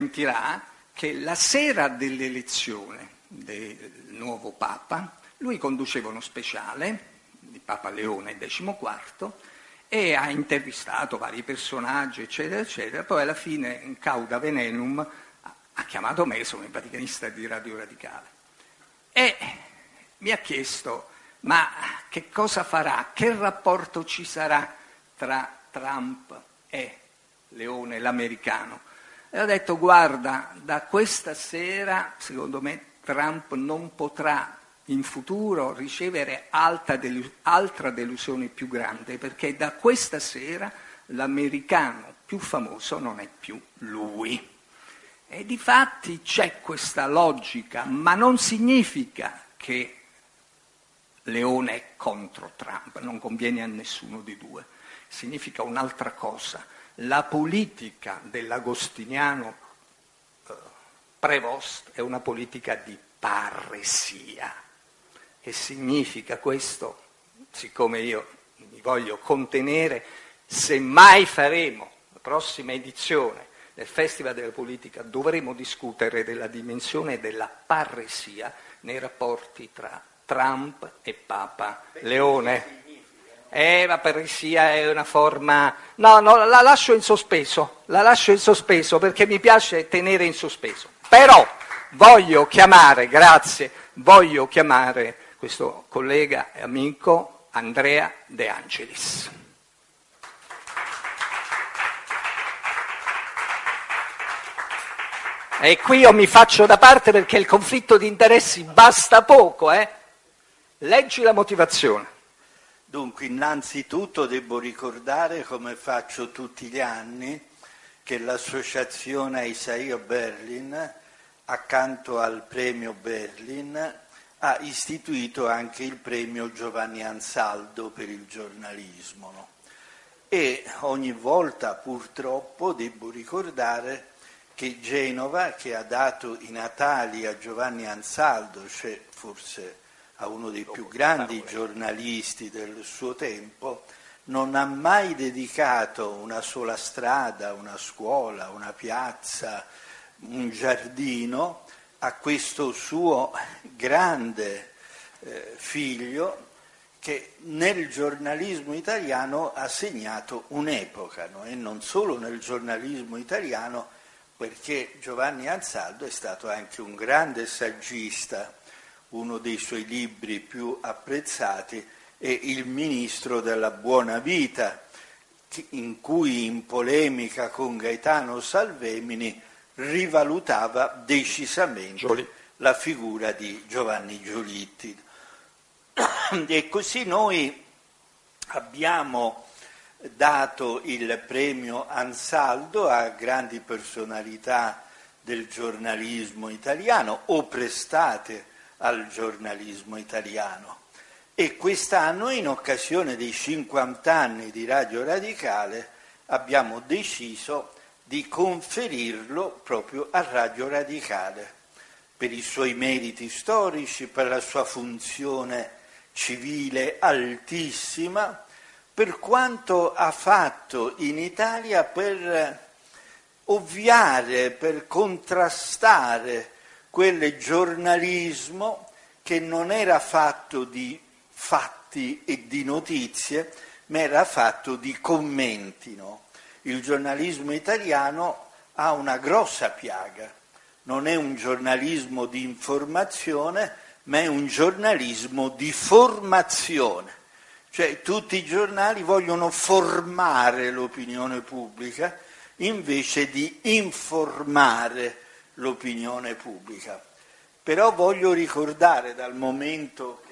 Dirà che la sera dell'elezione del nuovo Papa, lui conduceva uno speciale di Papa Leone XIV e ha intervistato vari personaggi, eccetera, eccetera. Poi alla fine, in cauda venenum, ha chiamato me, sono il vaticanista di Radio Radicale, e mi ha chiesto: ma che cosa farà, che rapporto ci sarà tra Trump e Leone l'americano? E ho detto: guarda, da questa sera secondo me Trump non potrà in futuro ricevere altra delusione più grande, perché da questa sera l'americano più famoso non è più lui. E difatti c'è questa logica, ma non significa che Leone è contro Trump, non conviene a nessuno dei due, significa un'altra cosa. La politica dell'agostiniano Prevost è una politica di parresia. Che significa questo? Siccome io mi voglio contenere, se mai faremo la prossima edizione del Festival della Politica, dovremo discutere della dimensione della parresia nei rapporti tra Trump e Papa Leone. La parresia è una forma... No, la lascio in sospeso perché mi piace tenere in sospeso. Però voglio chiamare questo collega e amico Andrea De Angelis. E qui io mi faccio da parte perché il conflitto di interessi basta poco, Leggi la motivazione. Dunque, innanzitutto devo ricordare, come faccio tutti gli anni, che l'associazione Isaiah Berlin, accanto al premio Berlin, ha istituito anche il premio Giovanni Ansaldo per il giornalismo, no? E ogni volta purtroppo devo ricordare che Genova, che ha dato i natali a Giovanni Ansaldo, cioè forse a uno dei più grandi giornalisti del suo tempo, non ha mai dedicato una sola strada, una scuola, una piazza, un giardino a questo suo grande figlio che nel giornalismo italiano ha segnato un'epoca, no? E non solo nel giornalismo italiano, perché Giovanni Ansaldo è stato anche un grande saggista. Uno dei suoi libri più apprezzati è Il ministro della buona vita, in cui, in polemica con Gaetano Salvemini, rivalutava decisamente la figura di Giovanni Giolitti. E così noi abbiamo dato il premio Ansaldo a grandi personalità del giornalismo italiano o prestate al giornalismo italiano. E quest'anno, in occasione dei 50 anni di Radio Radicale, abbiamo deciso di conferirlo proprio a Radio Radicale, per i suoi meriti storici, per la sua funzione civile altissima, per quanto ha fatto in Italia per ovviare, per contrastare quel giornalismo che non era fatto di fatti e di notizie, ma era fatto di commenti, no? Il giornalismo italiano ha una grossa piaga, non è un giornalismo di informazione, ma è un giornalismo di formazione. Cioè tutti i giornali vogliono formare l'opinione pubblica invece di informare l'opinione pubblica. Però voglio ricordare, dal momento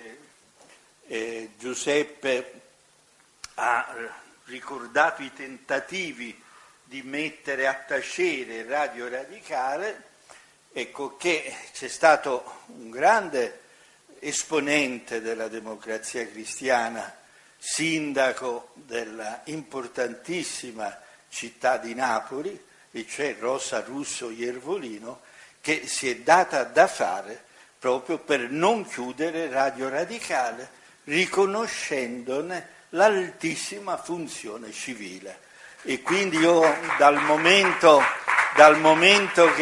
che Giuseppe ha ricordato i tentativi di mettere a tacere Radio Radicale, ecco che c'è stato un grande esponente della Democrazia Cristiana, sindaco della importantissima città di Napoli, e cioè Rosa Russo Iervolino, che si è data da fare proprio per non chiudere Radio Radicale, riconoscendone l'altissima funzione civile. E quindi io dal momento che